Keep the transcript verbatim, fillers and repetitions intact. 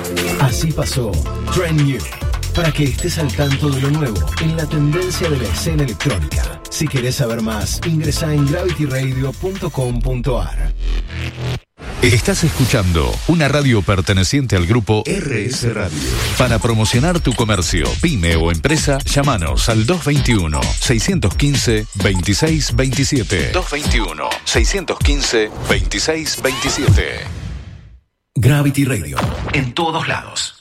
Así pasó Trend New, para que estés al tanto de lo nuevo en la tendencia de la escena electrónica. Si querés saber más, ingresa en gravity radio punto com punto a r. Estás escuchando una radio perteneciente al grupo R S Radio. Para promocionar tu comercio, pyme o empresa, llámanos al dos veintiuno, seiscientos quince, veintiséis veintisiete. dos veintiuno, seiscientos quince, veintiséis veintisiete. Gravity Radio, en todos lados.